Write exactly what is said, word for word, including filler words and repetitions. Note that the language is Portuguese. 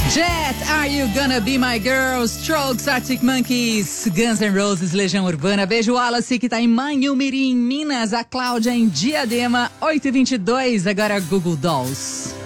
Jet, Are You Gonna Be My Girl? Strokes, Arctic Monkeys, Guns N' Roses, Legião Urbana. Beijo, Wallace, que tá em Manhumirim, Minas. A Cláudia em Diadema, oito e vinte e dois. Agora Google Dolls.